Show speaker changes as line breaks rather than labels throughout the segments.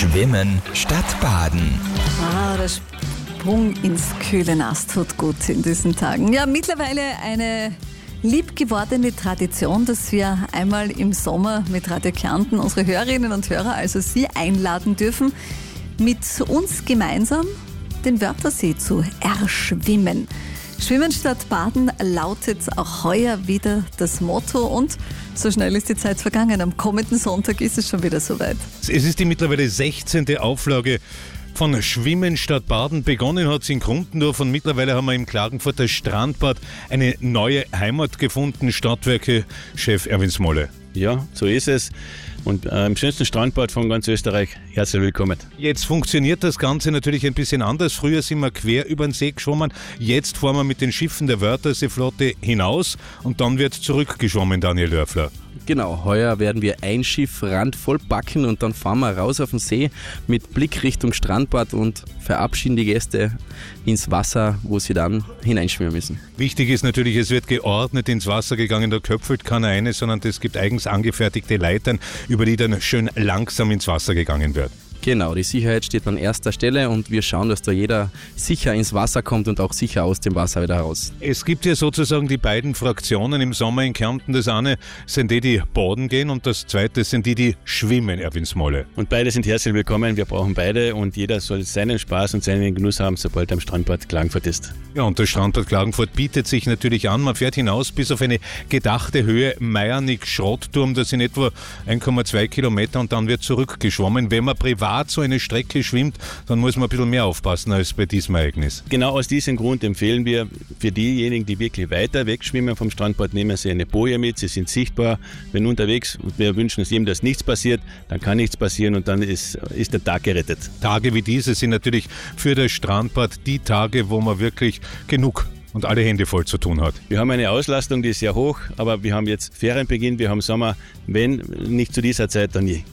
Schwimmen statt Baden.
Der Sprung ins kühle Nass tut gut in diesen Tagen. Ja, mittlerweile eine liebgewordene Tradition, dass wir einmal im Sommer mit Radio Kärnten unsere Hörerinnen und Hörer, also Sie, einladen dürfen, mit uns gemeinsam den Wörthersee zu erschwimmen. Schwimmen statt Baden lautet auch heuer wieder das Motto und so schnell ist die Zeit vergangen. Am kommenden Sonntag ist es schon wieder soweit.
Es ist die mittlerweile 16. Auflage von Schwimmen statt Baden. Begonnen hat es in Grundendorf und mittlerweile haben wir im Klagenfurter Strandbad eine neue Heimat gefunden. Stadtwerke-Chef Erwin Smolle.
Ja, so ist es. Und im schönsten Strandbad von ganz Österreich, herzlich willkommen.
Jetzt funktioniert das Ganze natürlich ein bisschen anders. Früher sind wir quer über den See geschwommen. Jetzt fahren wir mit den Schiffen der Wörtherseeflotte hinaus und dann wird zurückgeschwommen, Daniel Dörfler.
Genau, heuer werden wir ein Schiff randvoll packen und dann fahren wir raus auf den See mit Blick Richtung Strandbad und verabschieden die Gäste ins Wasser, wo sie dann hineinschwimmen müssen.
Wichtig ist natürlich, es wird geordnet ins Wasser gegangen, da köpfelt keiner eine, sondern es gibt eigens angefertigte Leitern, über die dann schön langsam ins Wasser gegangen wird.
Genau, die Sicherheit steht an erster Stelle und wir schauen, dass da jeder sicher ins Wasser kommt und auch sicher aus dem Wasser wieder raus.
Es gibt ja sozusagen die beiden Fraktionen im Sommer in Kärnten. Das eine sind die baden gehen und das zweite sind die schwimmen, Erwin Smolle.
Und beide sind herzlich willkommen, wir brauchen beide und jeder soll seinen Spaß und seinen Genuss haben, sobald er am Strandbad Klagenfurt ist.
Ja, und das Strandbad Klagenfurt bietet sich natürlich an. Man fährt hinaus bis auf eine gedachte Höhe Meiernick-Schrottturm. Das sind etwa 1,2 Kilometer und dann wird zurückgeschwommen. Wenn man privat so eine Strecke schwimmt, dann muss man ein bisschen mehr aufpassen als bei diesem Ereignis.
Genau aus diesem Grund empfehlen wir für diejenigen, die wirklich weiter wegschwimmen vom Strandbad, nehmen Sie eine Boje mit, Sie sind sichtbar, wenn unterwegs, und wir wünschen es jedem, dass nichts passiert, dann kann nichts passieren und dann ist der Tag gerettet. Tage wie diese sind natürlich für das Strandbad die Tage, wo man wirklich genug und alle Hände voll zu tun hat. Wir haben eine Auslastung, die ist sehr hoch, aber wir haben jetzt Ferienbeginn, wir haben Sommer, wenn nicht zu dieser Zeit, dann nie.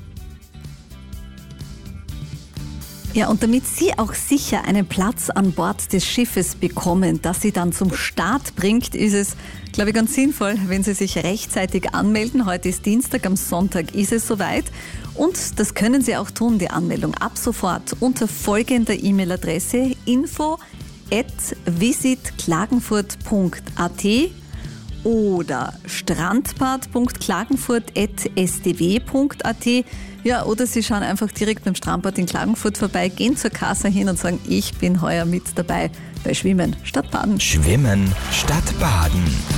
Ja, und damit Sie auch sicher einen Platz an Bord des Schiffes bekommen, das Sie dann zum Start bringt, ist es, glaube ich, ganz sinnvoll, wenn Sie sich rechtzeitig anmelden. Heute ist Dienstag, am Sonntag ist es soweit. Und das können Sie auch tun, die Anmeldung ab sofort unter folgender E-Mail-Adresse info@visitklagenfurt.at oder strandbad.klagenfurt@sdw.at. Ja, oder Sie schauen einfach direkt beim Strandbad in Klagenfurt vorbei, gehen zur Kasse hin und sagen, ich bin heuer mit dabei bei Schwimmen statt Baden.
Schwimmen statt Baden.